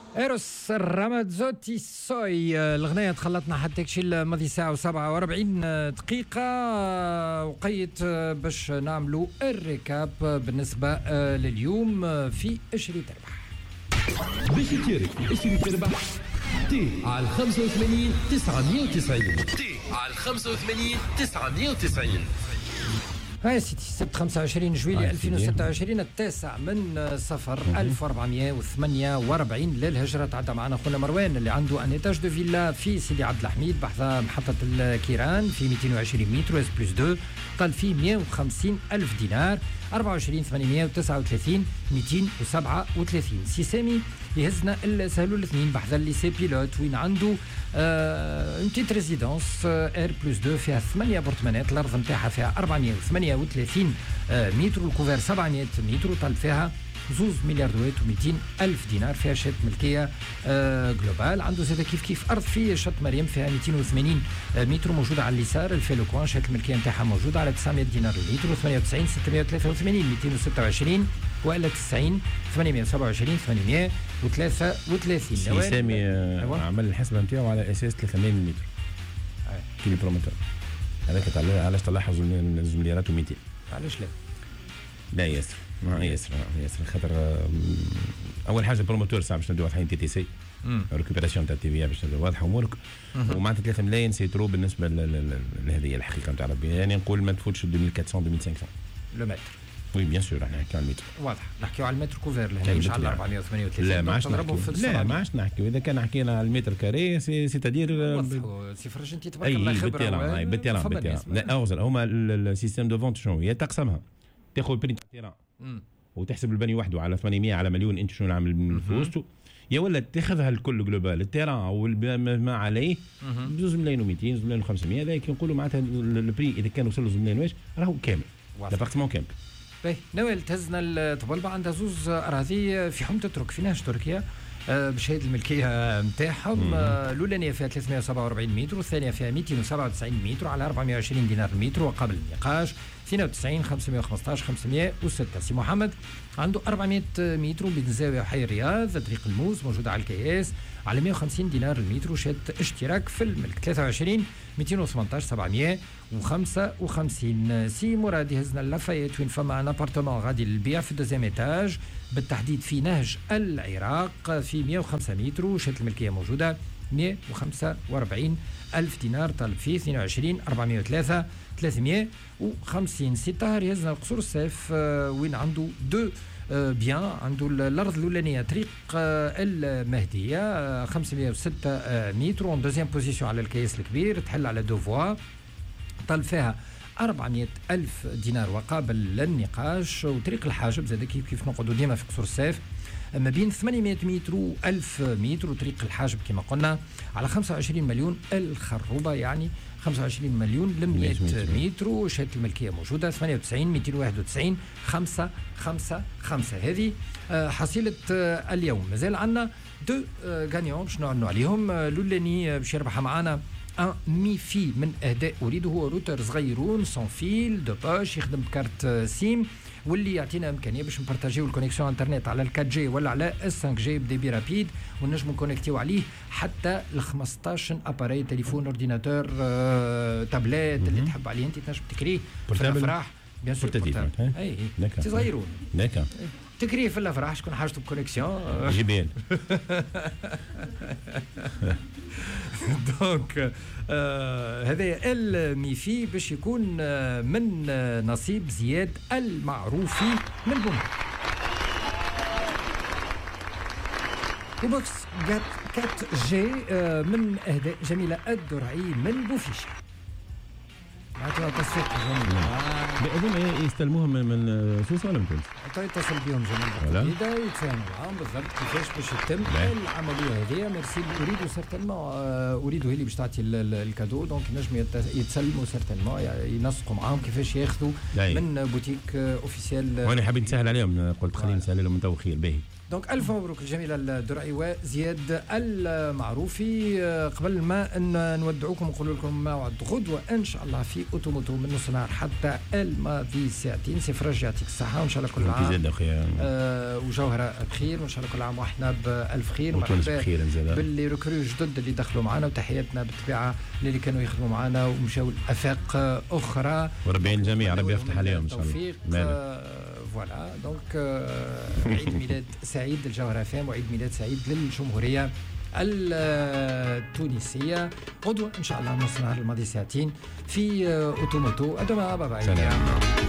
إيروس رامازوتي سوي. الغنية تخلطنا حتى كشي الماضي ساعة و47 دقيقة. وقيت باش نعملوا الريكاب بالنسبة لليوم في اشري تربح. باش تشارك في اشري تربح تي على 85 990 تي على 85 990. هاي سيدي السبت 25 جويلية 2026 التاسع من صفر 1448 للهجرة. تعدى معنا خونا مروان اللي عنده ان ايتاج دو فيلا في سيدي عبد الحميد بحذا محطة الكيران في 220 متر اس بلس 2. طال فيه 150 ألف دينار. 24 839 237. سي سامي يهزنا السهلو الاثنين بحذا الليسي بيلوت وين عنده انتيت ريزيدونس اير بلس 2 فيها 8 ابورتمانات. الارض نتاعها فيها 438 متر والكوفير 700 متر وطال فيها 2 مليار دوات و200 ألف دينار. فيها شات ملكية جلوبال. عنده زاد كيف أرض في شط مريم فيها 280 متر موجودة على اليسار. الفيلوكوان شات الملكية نتاعها موجودة على 900 دينار المتر. و98 683 226 وإلا 90 827 833. سامي عمل الحسبة نتاعو على أساس 300 متر كيلو برومتر. هذاك علاش طلعها 2 مليارات و200. علاش لا؟ لا ياسر ياسر خاطر اول حاجه بروموتور صعب باش نديروا واضحين تي تي سي ريكوبيراسيون تاع التي في باش نديروا واضحه امورك. ومعناتها 3 ملايين سي ترو بالنسبه لهذه الحقيقه نتاع ربي. يعني نقول ما تفوتش 2400 2500 لو متر. وي بيان سور احنا نحكيو على المتر. واضح نحكيو على المتر كوفير لهنا مش على 438. لا ما عادش نحكيو. لا ما عادش نحكيو. اذا كان حكينا على المتر كاري سي تادير سي فرج انت تبارك الله خبره بالتيران. لا اوزر هما السيستم دو فونت شنو هي تقسمها تاخذ بري تيران وتحسب البني وحده على 800 على مليون. انت شنو نعمل من فلوسته يا ولا تاخذها الكل جلوبال التيران وما عليه ب 2 ملايين و200 2 ملايين و500. هذا كي نقولوا معناتها البري اذا كان وصل ل 2 ملايين واش راهو كامل لابارتمون كامل. باهي نوال تهزنا الطبلبه عندها 2 اراضي في حومه ترك في نهج تركيا بشهاده الملكيه نتاعهم. الاولانيه فيها 347 متر والثانيه فيها 297 متر على 420 دينار المتر. وقبل النقاش 92 515 506. سي محمد عنده 400 متر بين زاويه وحي الرياض طريق الموز موجوده على الكياس على 150 دينار المتر وشهاده اشتراك في الملك. 23 218 755. سي مراد يهزنا اللافايت وين فما ان ابارتمون غادي للبيع في الدوزيام ايتاج بالتحديد في نهج العراق في 105 متر وشهاده الملكيه موجوده 145 ألف دينار. طالب فيه 22 403 350. سي طاهر يهزنا القصور السيف وين عنده 2 بيان. عنده الارض الاولانيه طريق المهديه 506 متر اون دوزيام بوزيسيون على الكياس الكبير تحل على 2 فوا. طال فيها 400 ألف دينار وقابل للنقاش. وطريق الحاجب زاد كيف نقعدوا ديما في قصور السيف ما بين 800 متر و 1000 متر. وطريق الحاجب كما قلنا على 25 مليون الخروبه يعني 25 مليون ل 100 متر وشهاده الملكيه موجوده 98 291 555. هذه حصيله اليوم. مازال عندنا 2 غانيون باش نعلنوا عليهم. الاولاني باش يربح معنا ان ميفي من اهداء اريده. هو روتر صغيرون سون فيل دو باش يخدم بكارت سيم واللي يعطينا امكانيه باش نبارطاجيو الكونيكسيون انترنت على ال 4 جي ولا على ال 5 جي بديبي رابيد ونجموا نكونيكتيو عليه حتى ل 15 اباري تليفون اورديناتور تابلت اللي تحب عليه انت تنجم تكريه في الافراح بيان سور اي صغيرون تكريه في الافراح شكون حاجته بكونيكسيون جي بي ال. دونك هذا الميفي باش يكون من نصيب زياد المعروفي من بومبا. وبوكس 4 جي من اهداء جميله الدرعي من بوفيشه. معناتها تصفيق جميل. اظن يستلموهم من سوسه ولا من تونس؟ يتصل بهم جميل بالتأكيد يتفاهموا معاهم بالضبط كيفاش باش يتم العمليه هذه. ميرسي. اريد سيرتينمون اريد هي اللي باش تعطي الكادو دونك نجم يتسلموا سيرتينمون ينسقوا معاهم كيفاش ياخذوا من بوتيك اوفيسيال. وانا حابين نسهل عليهم قلت خلينا نسهل لهم من تو خير باهي دونك الف مبروك الجميله الدرعي وزياد المعروفي. قبل ما ان نودعوكم ونقول لكم موعد غدوه ان شاء الله في اوتوموتو من نص نهار حتى الماضي ساعتين. سي فرج يعطيك الصحه وان شاء الله كل عام وجوهره بخير وان شاء الله كل عام واحنا بالف خير. مرحبا باللي ركرو جدد اللي دخلوا معنا وتحياتنا بالطبيعه اللي كانوا يخدموا معنا ومشاو لافاق اخرى وربي الجميع ربي يفتح عليهم ان شاء الله. فوالا دونك عيد ميلاد سعيد الجوهرة فام وعيد ميلاد سعيد للجمهورية التونسية. غدوة إن شاء الله نص نهار الماضي ساعتين في أوتوموتو. أدوما باي باي.